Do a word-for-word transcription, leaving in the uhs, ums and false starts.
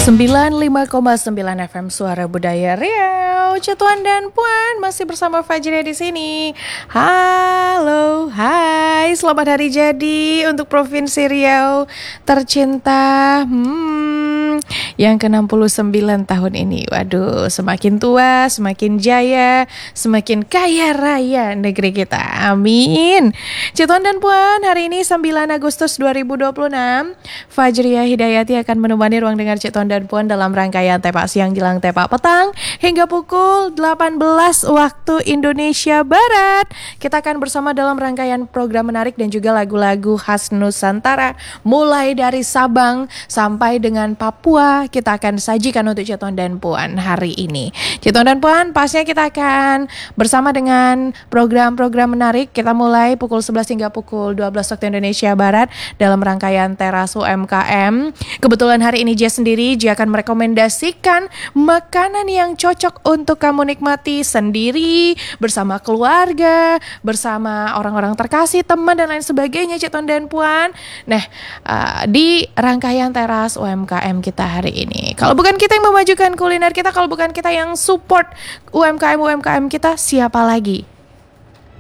sembilan puluh lima koma sembilan F M Suara Budaya Riau. Tuan dan Puan masih bersama Fajria di sini. Halo, hai, selamat hari jadi untuk Provinsi Riau tercinta. Hmm, yang ke enam puluh sembilan tahun ini. Waduh, semakin tua, semakin jaya, semakin kaya raya negeri kita. Amin. Tuan dan Puan, hari ini sembilan Agustus dua ribu dua puluh enam, Fajria Hidayati akan menemani ruang dengar Tuan dan Puan dalam rangkaian Tepak Siang Jelang Tepak Petang hingga pukul delapan belas waktu Indonesia Barat. Kita akan bersama dalam rangkaian program menarik dan juga lagu-lagu khas Nusantara, mulai dari Sabang sampai dengan Papua. Kita akan sajikan untuk Tuan dan Puan hari ini. Tuan dan Puan, pasnya kita akan bersama dengan program-program menarik. Kita mulai pukul sebelas hingga pukul dua belas waktu Indonesia Barat dalam rangkaian Teras U M K M. Kebetulan hari ini Jia sendiri, Jia akan merekomendasikan makanan yang cocok untuk kamu nikmati sendiri, bersama keluarga, bersama orang-orang terkasih, teman dan lain sebagainya, Tuan dan Puan. Nah, uh, di rangkaian Teras U M K M kita hari ini, kalau bukan kita yang memajukan kuliner kita, kalau bukan kita yang support U M K M U M K M kita, siapa lagi?